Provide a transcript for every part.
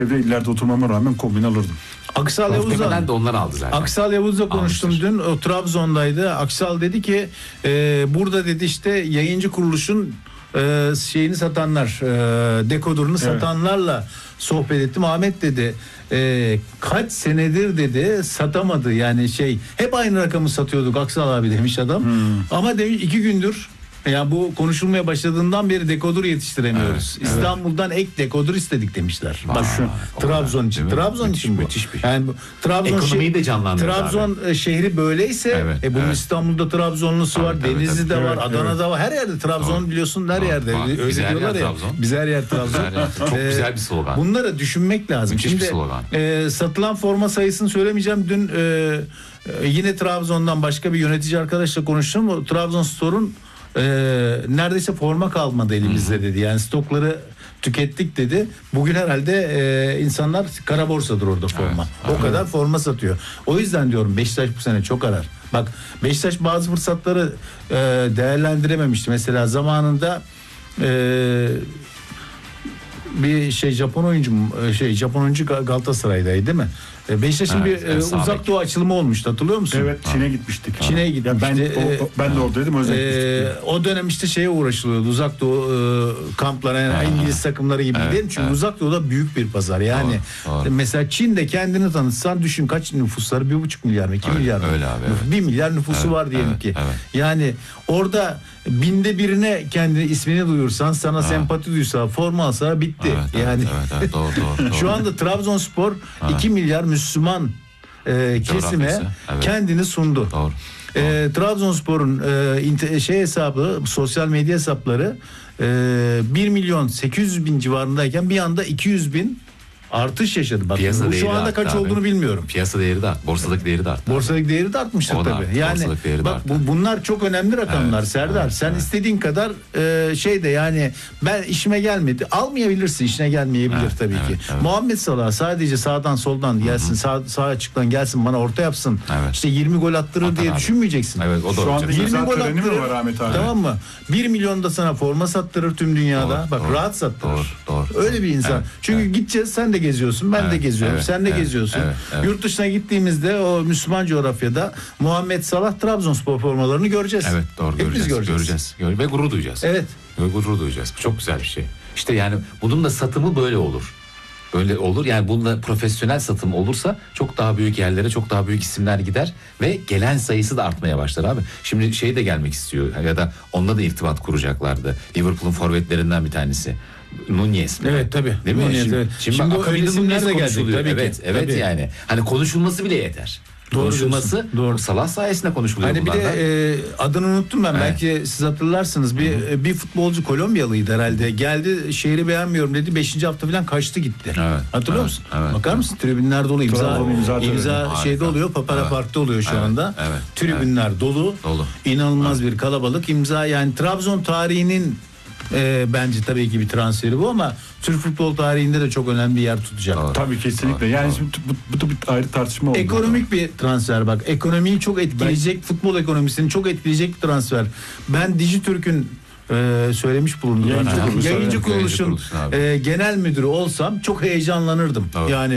Evde illerde oturmama rağmen kombin alırdım. Aksal Yavuz'la de onlar aldı zaten. Aksal Yavuz'la konuştum Almıştır. dün. O Trabzon'daydı. Aksal dedi ki burada dedi işte yayıncı kuruluşun şeyini satanlar, dekodurunu satanlarla sohbet ettim. Ahmet dedi kaç senedir dedi satamadı, yani hep aynı rakamı satıyorduk Aksal abi demiş adam. Ama demiş 2 gündür, ya bu konuşulmaya başladığından beri dekodur yetiştiremiyoruz. Evet, İstanbul'dan ek dekodur istedik demişler. Bak şu o Trabzon için. kadar. Trabzon Müthiş, için bu. müthiş bir Yani Trabzon ekonomiyi de canlandırdı Trabzon şehri böyleyse bunun İstanbul'da Trabzonlusu var, tabii, Denizli'de tabii. var, Adana'da var. Her yerde Trabzon biliyorsun, her yerde. Öyle Biz her yer diyorlar ya. Trabzon. Biz her yer Trabzon. Çok güzel bir slogan. Bunları düşünmek lazım. Müthiş Şimdi bir slogan. satılan forma sayısını söylemeyeceğim. Dün yine Trabzon'dan başka bir yönetici arkadaşla konuştum. O Trabzonspor'un neredeyse forma kalmadı elimizde dedi. Yani stokları tükettik dedi. Bugün herhalde insanlar kara borsadır orada forma. Evet. O kadar forma satıyor. O yüzden diyorum Beşiktaş bu sene çok arar. Bak Beşiktaş bazı fırsatları değerlendirememişti. Mesela zamanında bir Japon oyuncu Galatasaray'daydı değil mi? Beşiktaş'ın bir uzak doğu açılımı olmuştu, hatırlıyor musun? Evet, Çin'e gitmiştik. Çin'e gitmişti. Ben de oradaydım, özellikle. O dönem işte şeye uğraşılıyordu, uzak doğu kamplara, yani İngiliz takımları gibi değil. Çünkü uzak doğuda büyük bir pazar. Yani mesela Çin'de kendini tanıtsan düşün, kaç nüfusları? 1,5 milyar mı? 2 milyar mı? Öyle abi, 1 milyar nüfusu var diyelim ki. Yani orada binde birine kendi ismini duyursan, sana sempati duysa, forma alsa bitti. Doğru. Şu anda Trabzonspor 2 milyar Müslüman kesime kendini sundu. Doğru. Trabzonspor'un hesabı, sosyal medya hesapları 1 milyon 800 bin civarındayken bir anda 200 bin artış yaşadı. Bak, bu şu anda kaç olduğunu bilmiyorum. Piyasa değeri de arttı. Borsadaki değeri de arttı. Borsadaki değeri de artmıştır tabii. Yani bak bunlar çok önemli rakamlar, Serdar. Sen istediğin kadar yani ben işime gelmedi. Almayabilirsin, işine gelmeyebilir tabii ki. Muhammed Salah sadece sağdan soldan gelsin, sağ açıktan gelsin, bana orta yapsın. İşte 20 gol attırır diye düşünmeyeceksin. Evet, o da şu anda 20 gol töreni mi attırır. var Ahmet abi? Tamam mı? 1 milyon da sana forma sattırır tüm dünyada. Bak rahat sattırır. Doğru. Öyle bir insan. Çünkü gideceğiz, sen de geziyorsun, ben de geziyorum, sen de geziyorsun. Yurt dışına gittiğimizde o Müslüman coğrafyada Muhammed Salah Trabzonspor formalarını göreceğiz. Evet, doğru, Hepimiz göreceğiz. Ve gurur duyacağız. Evet. Ve gurur duyacağız. Çok güzel bir şey. İşte yani bunun da satımı böyle olur. Böyle olur. Yani bunda profesyonel satım olursa çok daha büyük yerlere, çok daha büyük isimler gider ve gelen sayısı da artmaya başlar abi. Şimdi de gelmek istiyor ya da onunla da irtibat kuracaklardı. Liverpool'un forvetlerinden bir tanesi. Nunez mi? Evet tabii. Değil mi? Nunez, Şimdi o akabinde isimler Nunez de gelecek konuşuluyor. tabii ki. Evet Tabii. yani. Hani konuşulması bile yeter. Konuşulması doğru. Salah sayesinde konuşuluyor hani bunlardan. Bir de adını unuttum ben. Belki siz hatırlarsınız. Bir futbolcu Kolombiyalıydı herhalde. Geldi, şehri beğenmiyorum dedi. 5. hafta falan kaçtı gitti. Hatırlıyor musun? Bakar mısın? Tribünler dolu. İmza şeyde oluyor. Papara Park'ta oluyor şu anda. Tribünler dolu. İnanılmaz bir kalabalık. İmza, yani Trabzon tarihinin bence tabii ki bir transferi bu, ama Türk futbol tarihinde de çok önemli bir yer tutacak. Tabii, kesinlikle. Yani şimdi bu da bir ayrı tartışma oldu. Ekonomik bir transfer bak. Ekonomiyi çok etkileyecek, futbol ekonomisini çok etkileyecek bir transfer. Ben Dijitürk'ün söylemiş bulundum. Yayıncı kuruluşun genel müdürü olsam çok heyecanlanırdım. Yani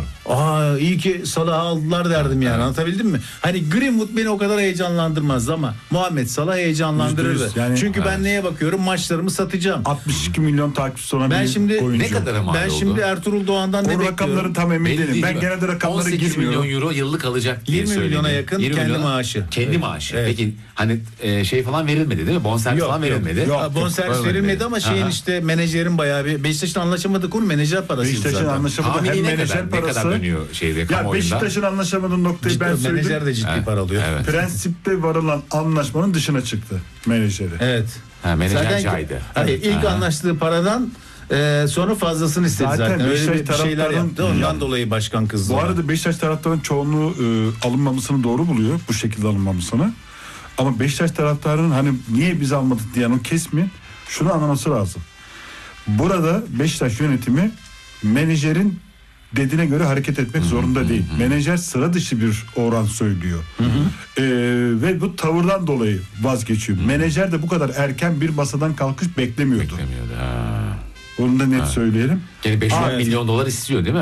iyi ki Salah'ı aldılar derdim yani. Anlatabildim mi? Hani Greenwood beni o kadar heyecanlandırmazdı ama Muhammed Salah heyecanlandırırdı. Yani, çünkü ben neye bakıyorum? Maçlarımı satacağım. 62 milyon takipçisi olan bir oyuncu. Ne kadar mal oldu? Ben şimdi Ertuğrul Doğan'dan ne bekliyorum? Rakamların tam emin değilim. Ben genelde rakamlara girmiyorum. 18 milyon euro yıllık alacak diye 20 milyona yakın 20 kendi milyon, maaşı. Kendi maaşı. Evet. Peki hani falan verilmedi değil mi? Bonservis falan verilmedi. Bonservis verilmedi ama işte menajerin bayağı bir Beşiktaş'ın anlaşamadığı konu menajer parasıydı zaten. Beşiktaş'ın anlaşamadığı hem menajer parası. Ne kadar dönüyor kamuoyunda? Beşiktaş'ın anlaşamadığı noktayı ben söyleyeyim. Menajer de ciddi para alıyor. Evet. Prensipte varılan anlaşmanın dışına çıktı menajeri. Evet. Menajer caydı. İlk anlaştığı paradan sonra fazlasını istedi zaten. Öyle bir şeyler yaptı. Ondan dolayı başkan kızdı. Bu arada Beşiktaş taraftarının çoğunluğu alınmamasını doğru buluyor. Bu şekilde alınmamasını. Ama Beşiktaş taraftarının hani niye biz almadık diyen o kesmin şunu anlaması lazım. Burada Beşiktaş yönetimi menajerin dediğine göre hareket etmek zorunda değil. Menajer sıra dışı bir oran söylüyor. Ve bu tavırdan dolayı vazgeçiyor. Menajer de bu kadar erken bir masadan kalkış beklemiyordu. Onu da net söyleyelim. Yani 500 milyon dolar istiyor değil mi?